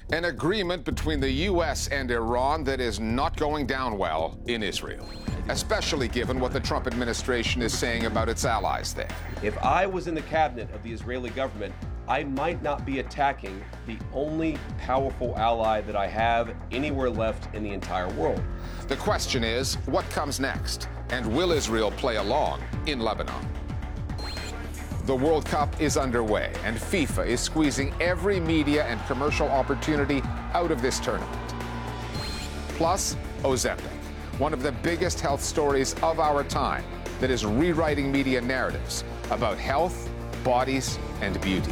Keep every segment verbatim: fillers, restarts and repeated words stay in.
An agreement between the U S and Iran that is not going down well in Israel, especially given what the Trump administration is saying about its allies there. If I was in the cabinet of the Israeli government, I might not be attacking the only powerful ally that I have anywhere left in the entire world. The question is, what comes next? And will Israel play along in Lebanon? The World Cup is underway, and FIFA is squeezing every media and commercial opportunity out of this tournament. Plus, Ozempic, one of the biggest health stories of our time that is rewriting media narratives about health, bodies, and beauty.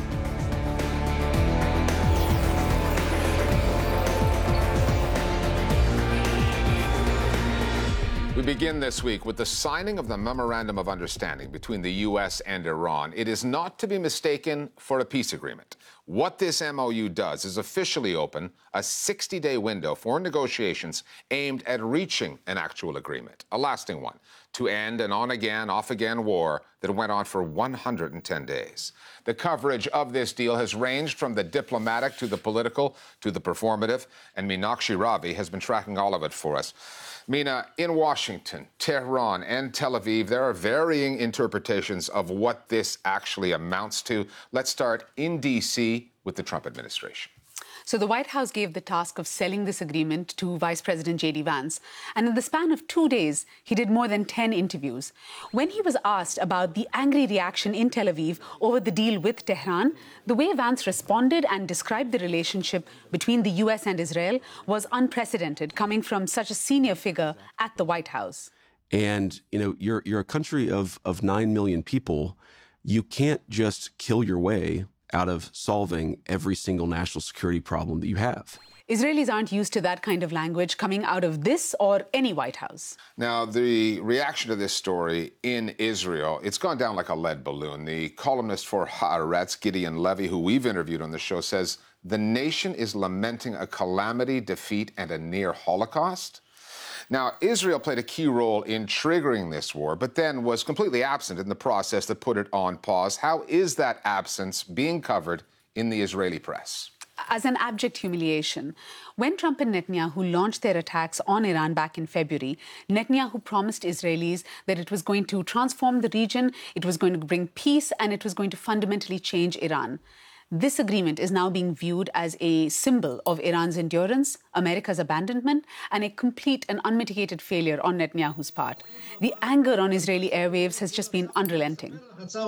We begin this week with the signing of the Memorandum of Understanding between the U S and Iran. It is not to be mistaken for a peace agreement. What this M O U does is officially open a sixty-day window for negotiations aimed at reaching an actual agreement, a lasting one, to end an on-again, off-again war that went on for one hundred ten days. The coverage of this deal has ranged from the diplomatic to the political to the performative, and Meenakshi Ravi has been tracking all of it for us. Meena, in Washington, Tehran, and Tel Aviv, there are varying interpretations of what this actually amounts to. Let's start in D C with the Trump administration. So the White House gave the task of selling this agreement to Vice President J D Vance. And in the span of two days, he did more than ten interviews. When he was asked about the angry reaction in Tel Aviv over the deal with Tehran, the way Vance responded and described the relationship between the U S and Israel was unprecedented, coming from such a senior figure at the White House. And, you know, you're, you're a country of, of nine million people. You can't just kill your way out of solving every single national security problem that you have. Israelis aren't used to that kind of language coming out of this or any White House. Now, the reaction to this story in Israel, it's gone down like a lead balloon. The columnist for Haaretz, Gideon Levy, who we've interviewed on the show, says the nation is lamenting a calamity, defeat, and a near Holocaust. Now, Israel played a key role in triggering this war, but then was completely absent in the process that put it on pause. How is that absence being covered in the Israeli press? As an abject humiliation. When Trump and Netanyahu launched their attacks on Iran back in February, Netanyahu promised Israelis that it was going to transform the region, it was going to bring peace, and it was going to fundamentally change Iran. This agreement is now being viewed as a symbol of Iran's endurance, America's abandonment, and a complete and unmitigated failure on Netanyahu's part. The anger on Israeli airwaves has just been unrelenting.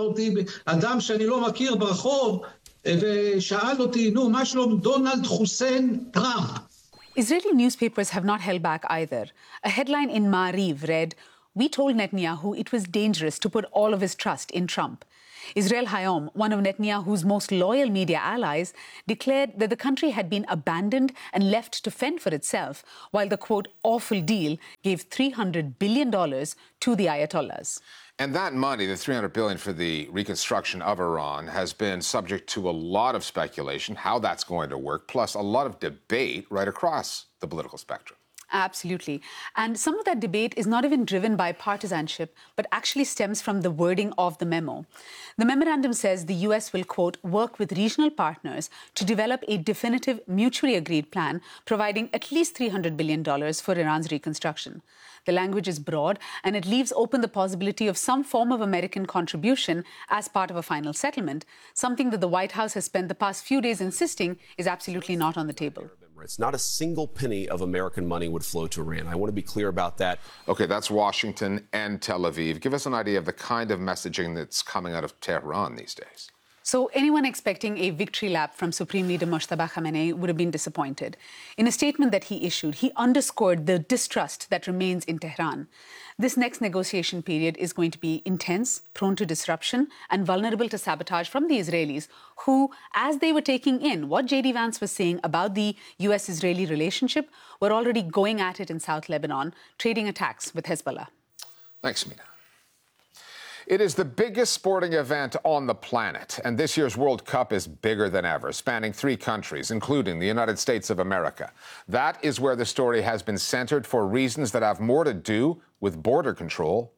Israeli newspapers have not held back either. A headline in Ma'ariv read, "We told Netanyahu it was dangerous to put all of his trust in Trump." Israel Hayom, one of Netanyahu's most loyal media allies, declared that the country had been abandoned and left to fend for itself, while the, quote, awful deal gave three hundred billion dollars to the Ayatollahs. And that money, the three hundred billion dollars for the reconstruction of Iran, has been subject to a lot of speculation, how that's going to work, plus a lot of debate right across the political spectrum. Absolutely. And some of that debate is not even driven by partisanship, but actually stems from the wording of the memo. The memorandum says the U S will, quote, work with regional partners to develop a definitive, mutually agreed plan, providing at least three hundred billion dollars for Iran's reconstruction. The language is broad, and it leaves open the possibility of some form of American contribution as part of a final settlement, something that the White House has spent the past few days insisting is absolutely not on the table. It's not a single penny of American money would flow to Iran. I want to be clear about that. Okay, that's Washington and Tel Aviv. Give us an idea of the kind of messaging that's coming out of Tehran these days. So anyone expecting a victory lap from Supreme Leader Mojtaba Khamenei would have been disappointed. In a statement that he issued, he underscored the distrust that remains in Tehran. This next negotiation period is going to be intense, prone to disruption, and vulnerable to sabotage from the Israelis, who, as they were taking in what J D Vance was saying about the U S Israeli relationship, were already going at it in South Lebanon, trading attacks with Hezbollah. Thanks, Meena. It is the biggest sporting event on the planet, and this year's World Cup is bigger than ever, spanning three countries, including the United States of America. That is where the story has been centered for reasons that have more to do with border control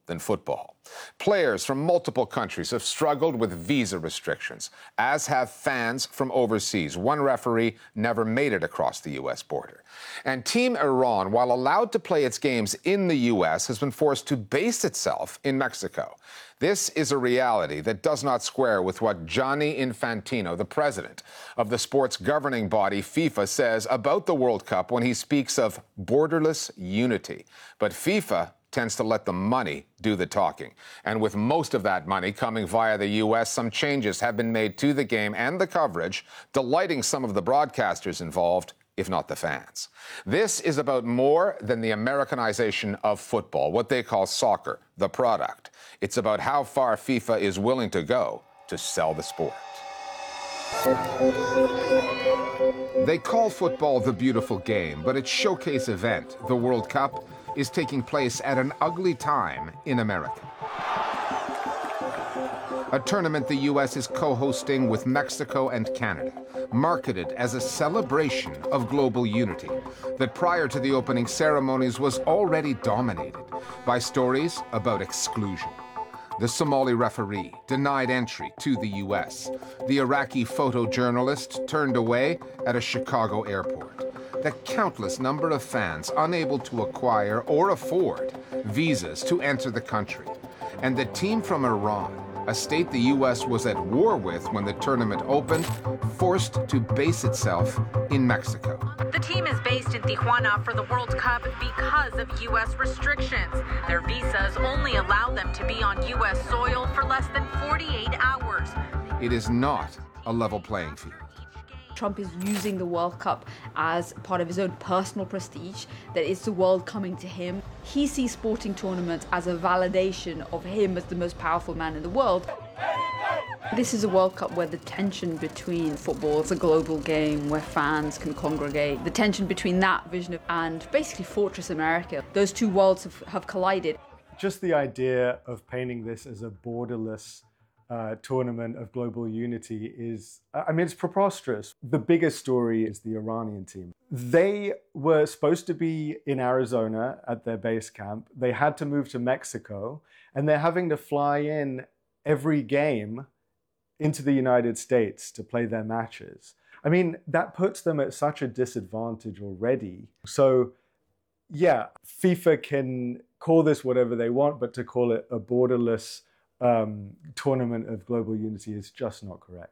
than football. Players from multiple countries have struggled with visa restrictions, as have fans from overseas. One referee never made it across the U S border. And Team Iran, while allowed to play its games in the U S, has been forced to base itself in Mexico. This is a reality that does not square with what Gianni Infantino, the president of the sports governing body FIFA, says about the World Cup when he speaks of borderless unity. But FIFA tends to let the money do the talking. And with most of that money coming via the U S, some changes have been made to the game and the coverage, delighting some of the broadcasters involved, if not the fans. This is about more than the Americanization of football, what they call soccer, the product. It's about how far FIFA is willing to go to sell the sport. They call football the beautiful game, but its showcase event, the World Cup, is taking place at an ugly time in America. A tournament the U S is co-hosting with Mexico and Canada, marketed as a celebration of global unity that prior to the opening ceremonies was already dominated by stories about exclusion. The Somali referee denied entry to the U S. The Iraqi photojournalist turned away at a Chicago airport. The countless number of fans unable to acquire or afford visas to enter the country. And the team from Iran, a state the U S was at war with when the tournament opened, forced to base itself in Mexico. The team is based in Tijuana for the World Cup because of U S restrictions. Their visas only allow them to be on U S soil for less than forty-eight hours. It is not a level playing field. Trump is using the World Cup as part of his own personal prestige, that it's the world coming to him. He sees sporting tournaments as a validation of him as the most powerful man in the world. This is a World Cup where the tension between football as a global game where fans can congregate, the tension between that vision of, and basically Fortress America, those two worlds have, have collided. Just the idea of painting this as a borderless Uh, tournament of global unity is, I mean, it's preposterous. The biggest story is the Iranian team. They were supposed to be in Arizona at their base camp. They had to move to Mexico, and they're having to fly in every game into the United States to play their matches. I mean, that puts them at such a disadvantage already. So, yeah, FIFA can call this whatever they want, but to call it a borderless Um, tournament of global unity is just not correct.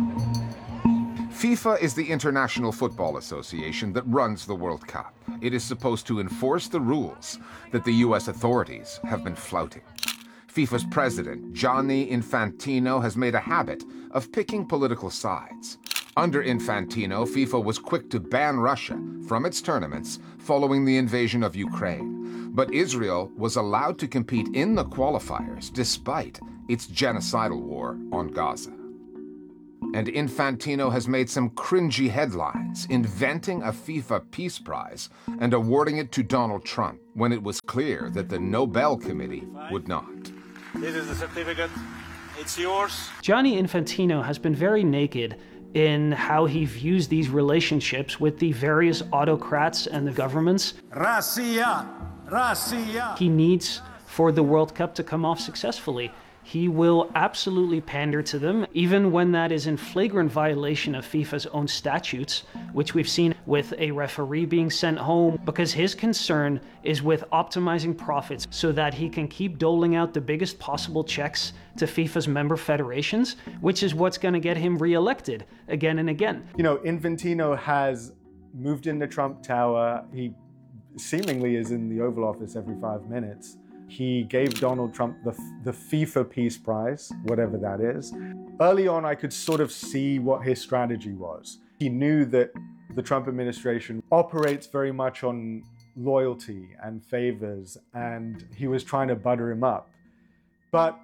FIFA is the International Football Association that runs the World Cup. It is supposed to enforce the rules that the U S authorities have been flouting. FIFA's president, Gianni Infantino, has made a habit of picking political sides. Under Infantino, FIFA was quick to ban Russia from its tournaments following the invasion of Ukraine. But Israel was allowed to compete in the qualifiers despite its genocidal war on Gaza. And Infantino has made some cringy headlines, inventing a FIFA Peace Prize and awarding it to Donald Trump when it was clear that the Nobel Committee would not. This is the certificate. It's yours. Gianni Infantino has been very naked in how he views these relationships with the various autocrats and the governments. Russia! Russia! He needs for the World Cup to come off successfully. He will absolutely pander to them, even when that is in flagrant violation of FIFA's own statutes, which we've seen with a referee being sent home, because his concern is with optimizing profits so that he can keep doling out the biggest possible checks to FIFA's member federations, which is what's going to get him reelected again and again. You know, Infantino has moved into Trump Tower. He seemingly is in the Oval Office every five minutes. He gave Donald Trump the, the FIFA Peace Prize, whatever that is. Early on, I could sort of see what his strategy was. He knew that the Trump administration operates very much on loyalty and favors, and he was trying to butter him up. But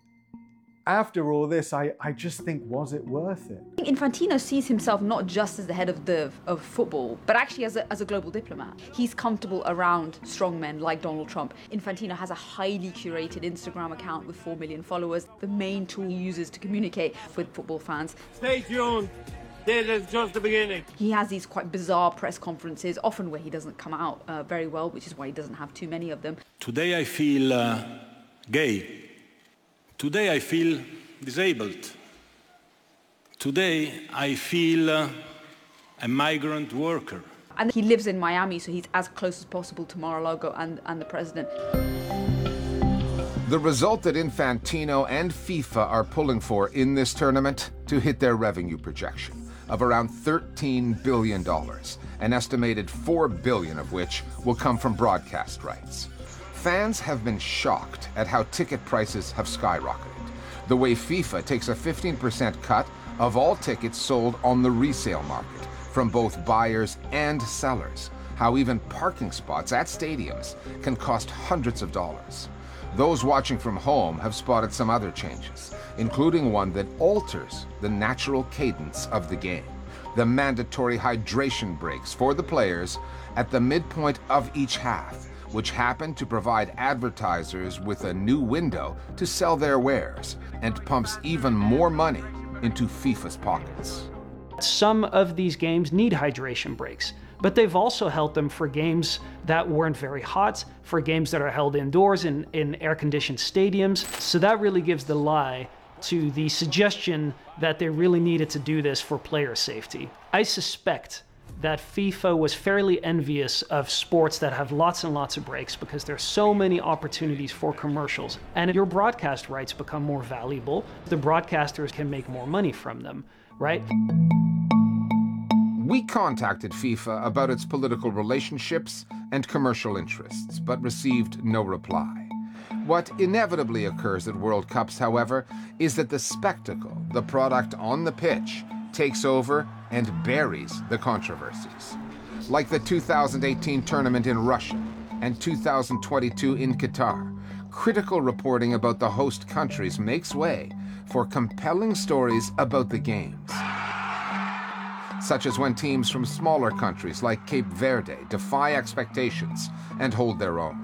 after all this, I, I just think, was it worth it? Infantino sees himself not just as the head of the of football, but actually as a, as a global diplomat. He's comfortable around strongmen like Donald Trump. Infantino has a highly curated Instagram account with four million followers, the main tool he uses to communicate with football fans. Stay tuned. This is just the beginning. He has these quite bizarre press conferences, often where he doesn't come out uh, very well, which is why he doesn't have too many of them. Today I feel uh, gay. Today I feel disabled. Today I feel uh, a migrant worker. And he lives in Miami, so he's as close as possible to Mar-a-Lago and, and the president. The result that Infantino and FIFA are pulling for in this tournament to hit their revenue projection of around thirteen billion dollars, an estimated four billion dollars of which will come from broadcast rights. Fans have been shocked at how ticket prices have skyrocketed, the way FIFA takes a fifteen percent cut of all tickets sold on the resale market from both buyers and sellers, how even parking spots at stadiums can cost hundreds of dollars. Those watching from home have spotted some other changes, including one that alters the natural cadence of the game. The mandatory hydration breaks for the players at the midpoint of each half, which happen to provide advertisers with a new window to sell their wares and pumps even more money into FIFA's pockets. Some of these games need hydration breaks, but they've also held them for games that weren't very hot, for games that are held indoors in, in air-conditioned stadiums. So that really gives the lie to the suggestion that they really needed to do this for player safety. I suspect that FIFA was fairly envious of sports that have lots and lots of breaks because there's so many opportunities for commercials. And if your broadcast rights become more valuable, the broadcasters can make more money from them, right? We contacted FIFA about its political relationships and commercial interests, but received no reply. What inevitably occurs at World Cups, however, is that the spectacle, the product on the pitch, takes over and buries the controversies. Like the two thousand eighteen tournament in Russia and two thousand twenty-two in Qatar, critical reporting about the host countries makes way for compelling stories about the games. Such as when teams from smaller countries like Cape Verde defy expectations and hold their own.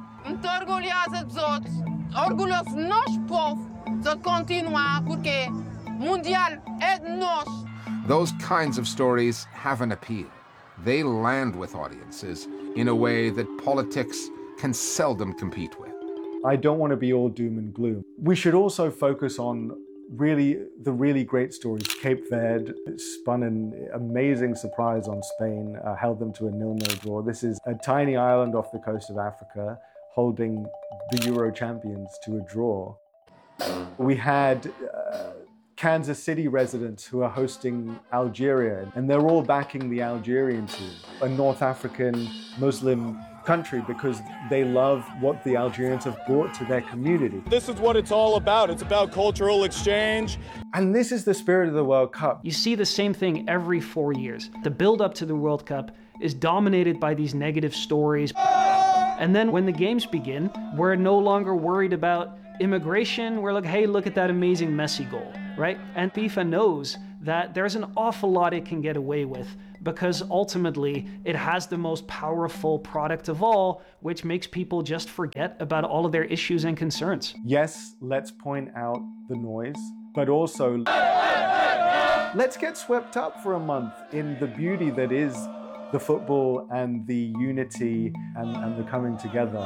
Those kinds of stories have an appeal. They land with audiences in a way that politics can seldom compete with. I don't want to be all doom and gloom. We should also focus on really the really great stories. Cape Verde spun an amazing surprise on Spain, uh, held them to a nil-nil draw. This is a tiny island off the coast of Africa holding the Euro champions to a draw. We had uh, Kansas City residents who are hosting Algeria, and they're all backing the Algerian team, a North African Muslim country, because they love what the Algerians have brought to their community. This is what it's all about. It's about cultural exchange. And this is the spirit of the World Cup. You see the same thing every four years. The build-up to the World Cup is dominated by these negative stories. And then when the games begin, we're no longer worried about immigration. We're like, hey, look at that amazing Messi goal, right? And FIFA knows that there's an awful lot it can get away with because ultimately it has the most powerful product of all, which makes people just forget about all of their issues and concerns. Yes, let's point out the noise, but also let's get swept up for a month in the beauty that is the football and the unity and, and the coming together.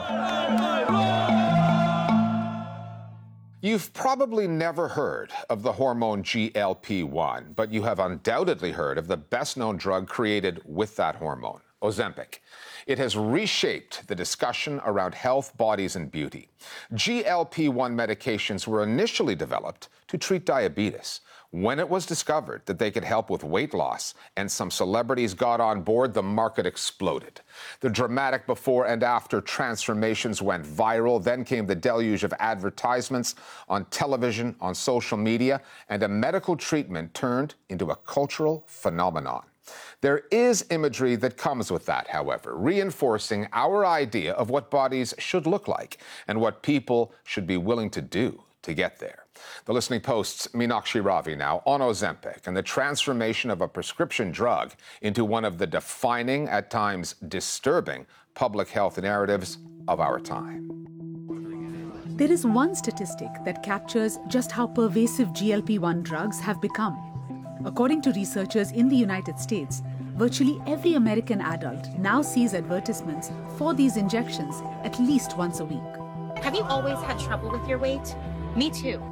You've probably never heard of the hormone G L P one, but you have undoubtedly heard of the best-known drug created with that hormone, Ozempic. It has reshaped the discussion around health, bodies, and beauty. G L P one medications were initially developed to treat diabetes. When it was discovered that they could help with weight loss and some celebrities got on board, the market exploded. The dramatic before and after transformations went viral. Then came the deluge of advertisements on television, on social media, and a medical treatment turned into a cultural phenomenon. There is imagery that comes with that, however, reinforcing our idea of what bodies should look like and what people should be willing to do to get there. The Listening Post's Meenakshi Ravi now on Ozempic and the transformation of a prescription drug into one of the defining, at times disturbing, public health narratives of our time. There is one statistic that captures just how pervasive G L P one drugs have become. According to researchers in the United States, virtually every American adult now sees advertisements for these injections at least once a week. Have you always had trouble with your weight? Me too.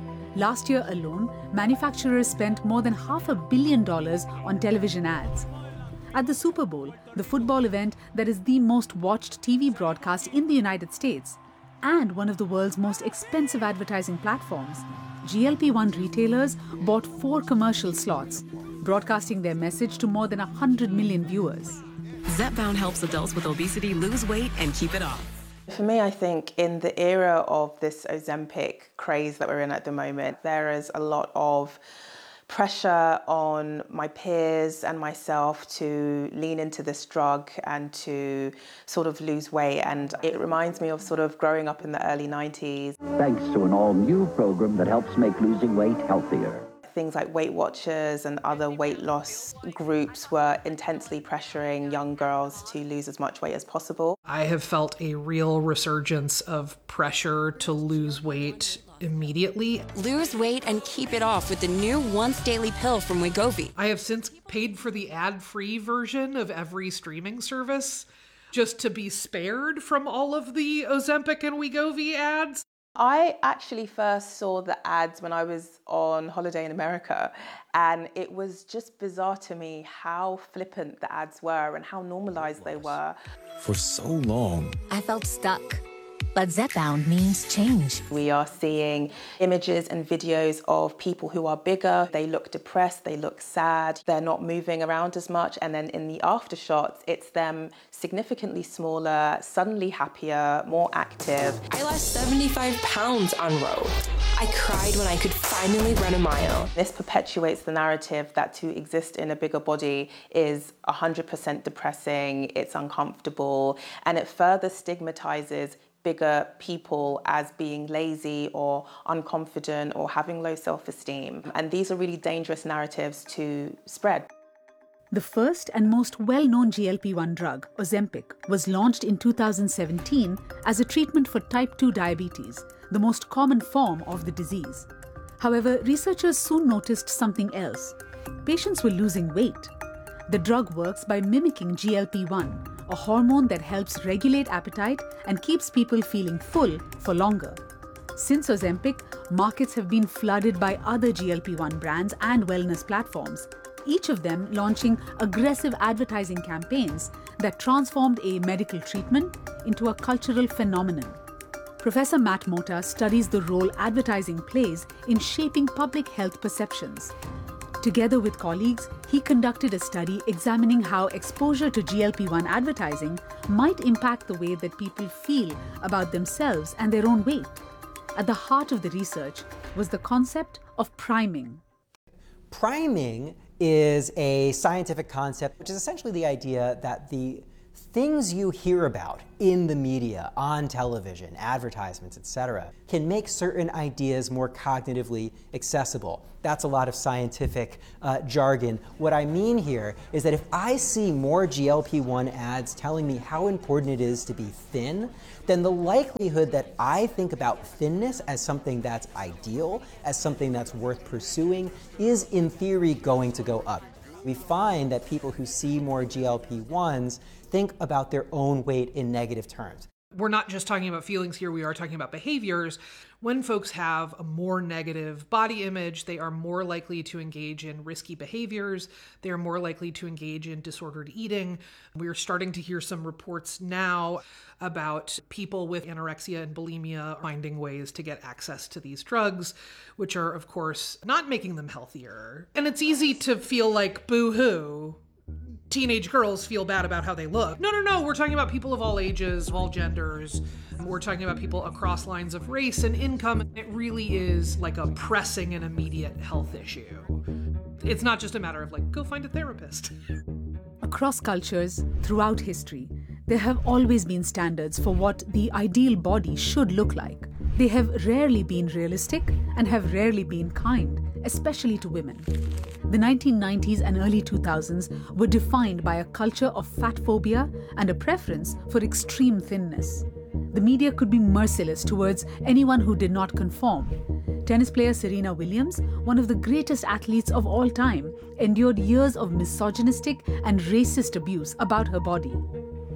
Last year alone, manufacturers spent more than half a billion dollars on television ads. At the Super Bowl, the football event that is the most watched T V broadcast in the United States, and one of the world's most expensive advertising platforms, G L P one retailers bought four commercial slots, broadcasting their message to more than one hundred million viewers. Zepbound helps adults with obesity lose weight and keep it off. For me, I think in the era of this Ozempic craze that we're in at the moment, there is a lot of pressure on my peers and myself to lean into this drug and to sort of lose weight. And it reminds me of sort of growing up in the early nineties. Thanks to an all-new program that helps make losing weight healthier. Things like Weight Watchers and other weight loss groups were intensely pressuring young girls to lose as much weight as possible. I have felt a real resurgence of pressure to lose weight immediately. Lose weight and keep it off with the new once daily pill from Wegovy. I have since paid for the ad-free version of every streaming service just to be spared from all of the Ozempic and Wegovy ads. I actually first saw the ads when I was on holiday in America, and it was just bizarre to me how flippant the ads were and how normalized they were. For so long, I felt stuck. But Zepbound means change. We are seeing images and videos of people who are bigger. They look depressed, they look sad, they're not moving around as much. And then in the after shots, it's them significantly smaller, suddenly happier, more active. I lost seventy-five pounds on road. I cried when I could finally run a mile. This perpetuates the narrative that to exist in a bigger body is one hundred percent depressing, it's uncomfortable, and it further stigmatizes bigger people as being lazy or unconfident or having low self-esteem. And these are really dangerous narratives to spread. The first and most well-known G L P one drug, Ozempic, was launched in two thousand seventeen as a treatment for type two diabetes, the most common form of the disease. However, researchers soon noticed something else. Patients were losing weight. The drug works by mimicking G L P one, a hormone that helps regulate appetite and keeps people feeling full for longer. Since Ozempic, markets have been flooded by other G L P one brands and wellness platforms, each of them launching aggressive advertising campaigns that transformed a medical treatment into a cultural phenomenon. Professor Matt Mota studies the role advertising plays in shaping public health perceptions. Together with colleagues, he conducted a study examining how exposure to G L P one advertising might impact the way that people feel about themselves and their own weight. At the heart of the research was the concept of priming. Priming is a scientific concept, which is essentially the idea that the things you hear about in the media, on television, advertisements, et cetera, can make certain ideas more cognitively accessible. That's a lot of scientific uh, jargon. What I mean here is that if I see more G L P one ads telling me how important it is to be thin, then the likelihood that I think about thinness as something that's ideal, as something that's worth pursuing, is in theory going to go up. We find that people who see more G L P ones think about their own weight in negative terms. We're not just talking about feelings here, we are talking about behaviors. When folks have a more negative body image, they are more likely to engage in risky behaviors. They are more likely to engage in disordered eating. We are starting to hear some reports now about people with anorexia and bulimia finding ways to get access to these drugs, which are, of course, not making them healthier. And it's easy to feel like, boo-hoo, teenage girls feel bad about how they look. No, no, no, we're talking about people of all ages, all genders. We're talking about people across lines of race and income. It really is like a pressing and immediate health issue. It's not just a matter of like, go find a therapist. Across cultures, throughout history, there have always been standards for what the ideal body should look like. They have rarely been realistic and have rarely been kind, especially to women. The nineteen nineties and early two thousands were defined by a culture of fat phobia and a preference for extreme thinness. The media could be merciless towards anyone who did not conform. Tennis player Serena Williams, one of the greatest athletes of all time, endured years of misogynistic and racist abuse about her body.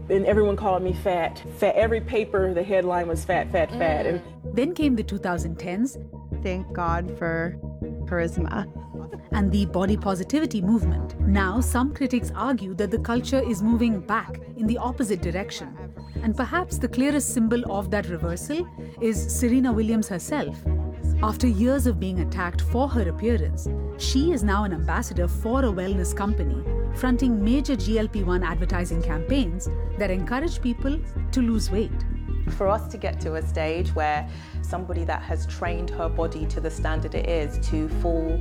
and everyone called me fat. Fat. Every paper, the headline was fat, fat, fat. And then came the twenty tens. Thank God for charisma. And the body positivity movement. Now, some critics argue that the culture is moving back in the opposite direction. And perhaps the clearest symbol of that reversal is Serena Williams herself. After years of being attacked for her appearance, she is now an ambassador for a wellness company, fronting major G L P one advertising campaigns that encourage people to lose weight. For us to get to a stage where somebody that has trained her body to the standard it is to fall,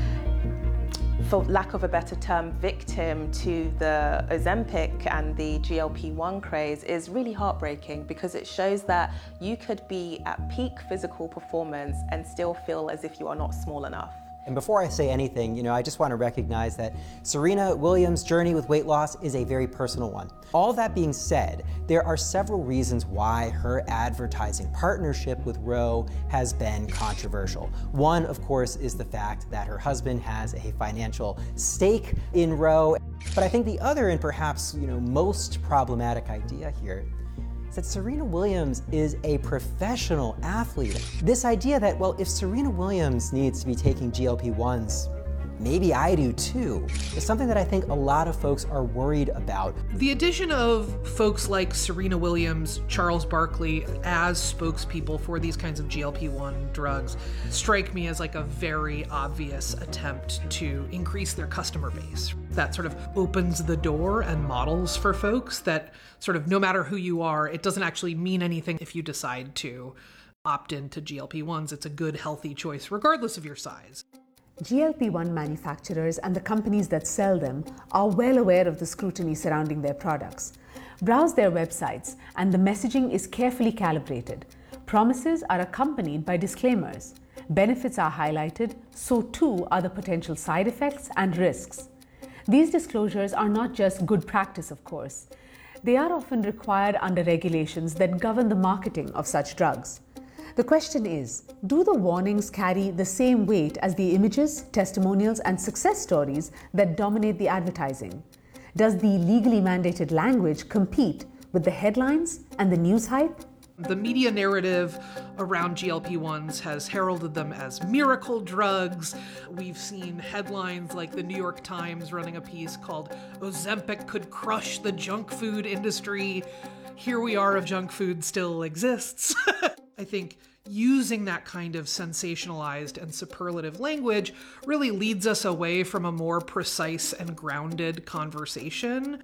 for lack of a better term, victim to the Ozempic and the G L P one craze is really heartbreaking, because it shows that you could be at peak physical performance and still feel as if you are not small enough. And before I say anything, you know, I just want to recognize that Serena Williams' journey with weight loss is a very personal one. All that being said, there are several reasons why her advertising partnership with Ro has been controversial. One, of course, is the fact that her husband has a financial stake in Ro. But I think the other, and perhaps, you know, most problematic idea here, that Serena Williams is a professional athlete. This idea that, well, if Serena Williams needs to be taking G L P ones, maybe I do too, is something that I think a lot of folks are worried about. The addition of folks like Serena Williams, Charles Barkley as spokespeople for these kinds of G L P one drugs strike me as like a very obvious attempt to increase their customer base. That sort of opens the door and models for folks that sort of no matter who you are, it doesn't actually mean anything if you decide to opt into G L P ones. It's a good, healthy choice regardless of your size. G L P one manufacturers and the companies that sell them are well aware of the scrutiny surrounding their products. Browse their websites, and the messaging is carefully calibrated. Promises are accompanied by disclaimers. Benefits are highlighted, so too are the potential side effects and risks. These disclosures are not just good practice, of course. They are often required under regulations that govern the marketing of such drugs. The question is, do the warnings carry the same weight as the images, testimonials, and success stories that dominate the advertising? Does the legally mandated language compete with the headlines and the news hype? The media narrative around G L P ones has heralded them as miracle drugs. We've seen headlines like the New York Times running a piece called "Ozempic could crush the junk food industry." Here we are if junk food still exists. I think using that kind of sensationalized and superlative language really leads us away from a more precise and grounded conversation.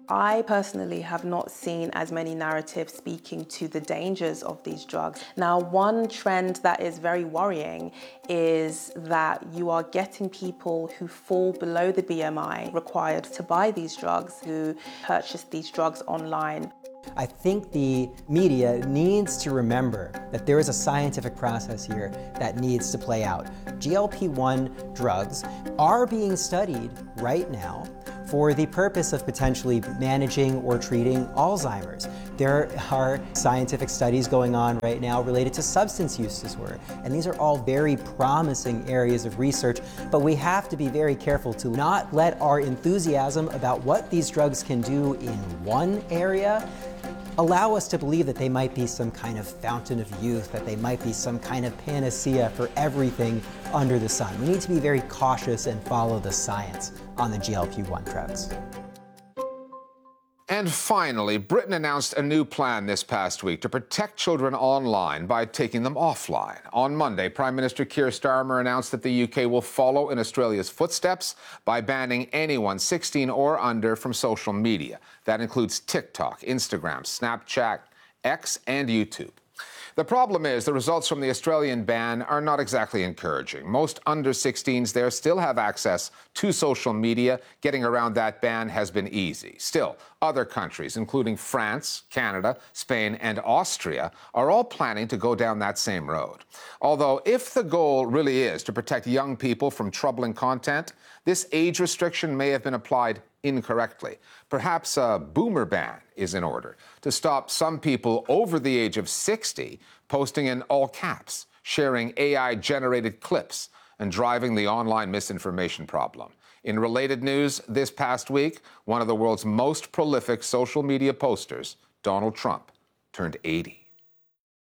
I personally have not seen as many narratives speaking to the dangers of these drugs. Now, one trend that is very worrying is that you are getting people who fall below the B M I required to buy these drugs, who purchase these drugs online. I think the media needs to remember that there is a scientific process here that needs to play out. G L P one drugs are being studied right now for the purpose of potentially managing or treating Alzheimer's. There are scientific studies going on right now related to substance use disorder, and these are all very promising areas of research, but we have to be very careful to not let our enthusiasm about what these drugs can do in one area allow us to believe that they might be some kind of fountain of youth, that they might be some kind of panacea for everything under the sun. We need to be very cautious and follow the science on the G L P one drugs. And finally, Britain announced a new plan this past week to protect children online by taking them offline. On Monday, Prime Minister Keir Starmer announced that the U K will follow in Australia's footsteps by banning anyone sixteen or under from social media. That includes TikTok, Instagram, Snapchat, X, and YouTube. The problem is the results from the Australian ban are not exactly encouraging. Most under sixteens there still have access to social media. Getting around that ban has been easy. Still, other countries, including France, Canada, Spain, and Austria, are all planning to go down that same road. Although, if the goal really is to protect young people from troubling content, this age restriction may have been applied incorrectly. Perhaps a boomer ban is in order to stop some people over the age of sixty posting in all caps, sharing A I-generated clips, and driving the online misinformation problem. In related news, this past week, one of the world's most prolific social media posters, Donald Trump, turned eighty.